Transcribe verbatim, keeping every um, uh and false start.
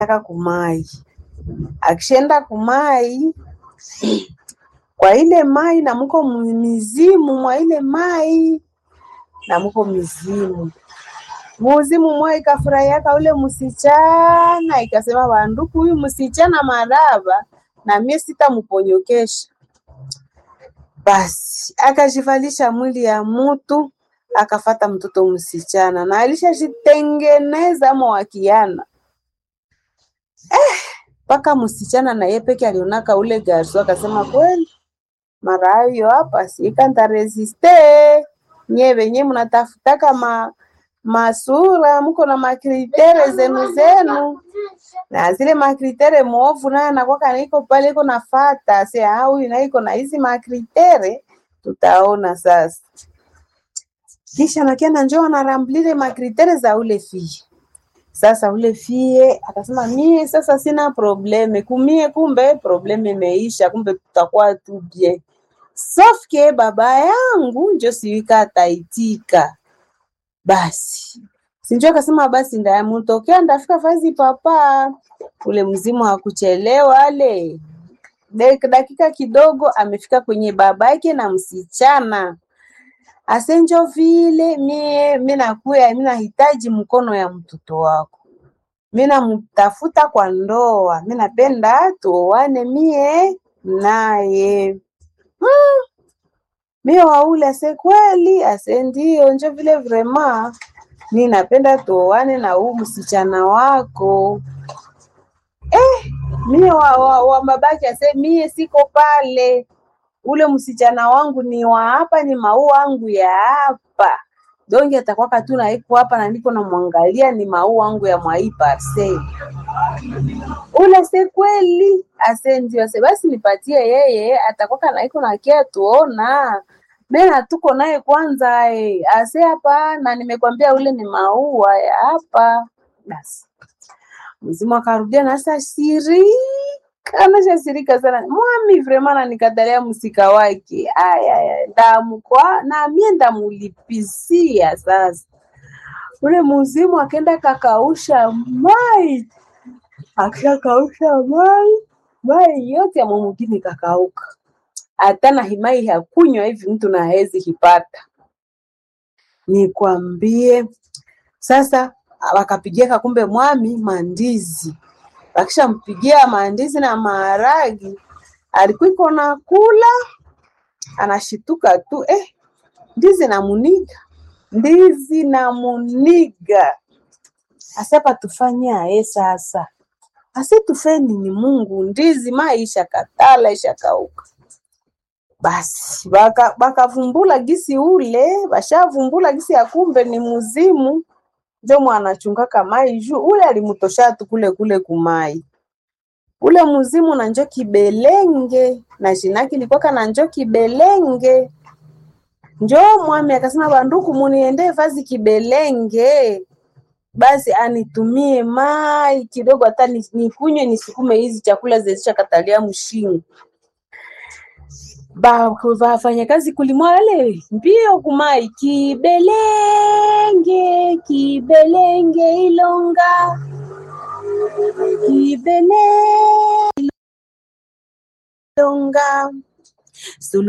Aka kumai. Akishenda kumai kwa ile mai na muko mizimu mwa ile mai na muko mizimu. Muzimu mwa ikafurahiaka ule msichana ikasema banduku huyu msichana maraba na mie sitamuponyokesha. Basi akajivalisha mwili ya mtu akafata mtoto msichana na alishajitengeneza mwakiana. Eh, paka msichana na yeye peke alionaka ule garso akasema kweli mara hayo hapa sikanta resiste nyewe nyewe mnatafutaka ma masura mko na makritere zenu zenu na zile makritere mwovu naye anakuwa kaniko pale iko nafata si au na iko na hizi makritere tutaona sasa. Kisha nakiana njoo anaramblile makritere za ule fie. Sasa ule fie akasema mie sasa sina probleme kumie, kumbe probleme imeisha, kumbe tutakuwa tu bien. Sauf que baba yangu njo siwika ataitika. Basi sinjo akasema basi ndamutokea ndafika fazi papa. Ule mzimu hakuchelewa ale dakika kidogo amefika kwenye babake na msichana. Asenjo vile mie mina kuya mina hitaji mkono ya mtoto wako. Mina mtafuta kwa ndoa. Mina penda tuoane mie naye. Hmm. Mie waule ase kweli ase ndio njo vile vrema. Mimi napenda tuoane na huu msichana wako. Eh, mie wa, wa, wa babaki ase mie siko pale. Ule msichana wangu ni wa hapa, ni mau wangu ya hapa. Donge atakuwa katuna iko hapa na niko na muangalia ni mau wangu ya mwai parcel. Ule se kweli ase ndio ase basi nipatie yeye atakuwa kana iko na kia tuona. Mena tuko naye kwanza eh ase hapa na nimekwambia ule ni maua ya hapa. Basi. Mzimu akarudia na sasa siri kana shasirika sana. Mwami vraiment anikatalia musika wake. Aya aya ndamu kwa na mie ndamulipisia sasa. Ule mzimu akaenda kakausha mai. Akakausha mai. Mai yote ya mwingine kakauka. Hata na himai hakunywa hivi mtu na hezi hipata. Nikwambie sasa wakapigia kumbe mwami mandizi. Bakisha mpigia mandizi na maharagi. Alikuwa na kula anashituka tu eh ndizi na muniga. Ndizi na muniga. Asapa tufanya eh sasa. Ase tufeni ni Mungu ndizi maisha katala isha kauka. Basi baka bakavumbula gisi ule, bashavumbula gisi ya kumbe ni muzimu. Ndio mwana chungaka mai juu ule alimutosha tu kule kule kumai. Ule muzimu na njo kibelenge na jinaki likuwa na njo kibelenge. Njo mwami akasema banduku muniende vazi kibelenge. Basi anitumie mai kidogo hata nikunywe nisukume hizi chakula zezisha katalia mshingo. Ba wafanya kazi kulimwale mbio kumai kibelenge kibelenge ilonga kibelenge ilonga Sulu